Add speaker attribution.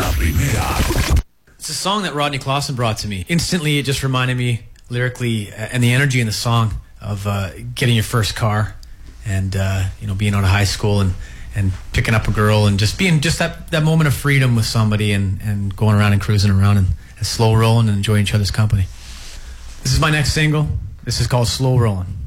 Speaker 1: La Primera.
Speaker 2: It's a song that Rodney Clawson brought to me. Instantly, it just reminded me lyrically and the energy in the song of getting your first car and being out of high school and picking up a girl and just being just that moment of freedom with somebody and going around and cruising around and slow rolling and enjoying each other's company. This is my next single. This is called Slow Rolling.